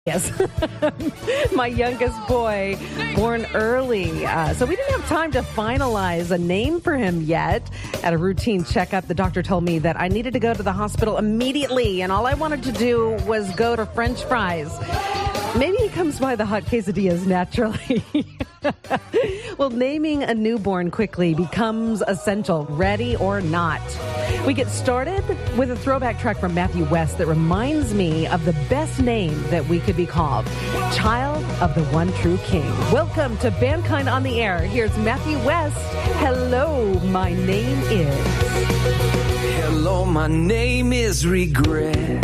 Yes, my youngest boy, born early. So we didn't have time to finalize a name for him yet. At a routine checkup, the doctor told me that I needed to go to the hospital immediately, and all I wanted to do was go to French fries. Maybe he comes by the hot quesadillas naturally. Well, naming a newborn quickly becomes essential, ready or not. We get started with a throwback track from Matthew West that reminds me of the best name that we could be called, Child of the One True King. Welcome to Mankind on the Air. Here's Matthew West. Hello, my name is... Hello, my name is Regret.